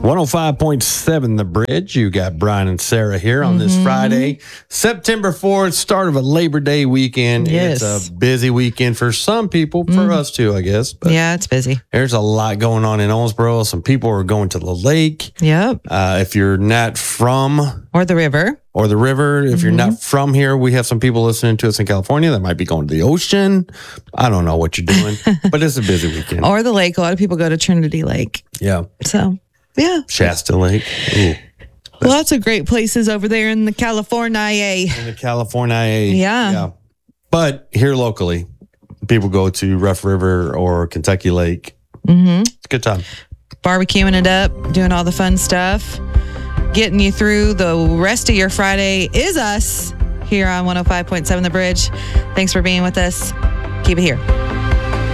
105.7 The Bridge. You got Brian and Sarah here on this Friday, September 4th, start of a Labor Day weekend. Yes. It's a busy weekend for some people, for us too, I guess. But Yeah, it's busy. there's a lot going on in Owensboro. Some people are going to the lake. Yep. If you're not from Or the river. or the river, if you're not from here, we have some people listening to us in California that might be going to the ocean. I don't know what you're doing, but it's a busy weekend. Or the lake. A lot of people go to Trinity Lake. Yeah. So, yeah. Shasta Lake. Ooh. Lots of great places over there in the California. In the California. Yeah. But here locally, people go to Rough River or Kentucky Lake. It's a good time. Barbecuing it up, doing all the fun stuff. Getting you through the rest of your Friday is us here on 105.7 The Bridge. Thanks for being with us. Keep it here.